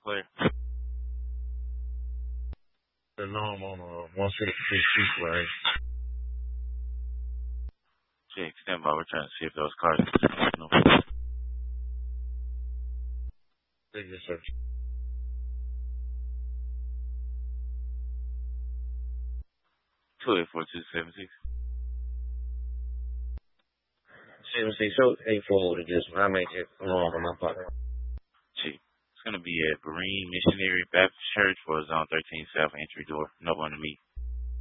player? No, I'm on 163 flag. Check, stand by. We're trying to see if those cars no. Take your search. 284276. 76, so 84 to this one. I make it along from my pocket. Chief. It's going to be at Berean Missionary Baptist Church for Zone 13 South entry door. No one to meet.